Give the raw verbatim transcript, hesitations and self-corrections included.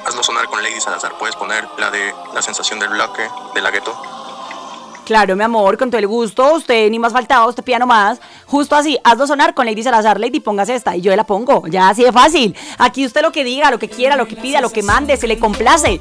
hazlo sonar con Lady Salazar. Puedes poner la de La sensación del bloque, de la Ghetto. Claro, mi amor, con todo el gusto, usted ni más faltaba, usted pida nomás, justo así, hazlo sonar con Lady Salazar, Lady, póngase esta, y yo la pongo, ya así de fácil, aquí usted lo que diga, lo que quiera, lo que pida, lo que mande, se le complace,